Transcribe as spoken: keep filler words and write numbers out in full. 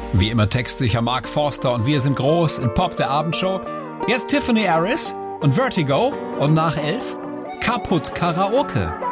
Wie immer textsicher Mark Forster und Wir sind groß in Pop der Abendshow. Jetzt Tiffany Harris und Vertigo und nach elf Kaputt Karaoke.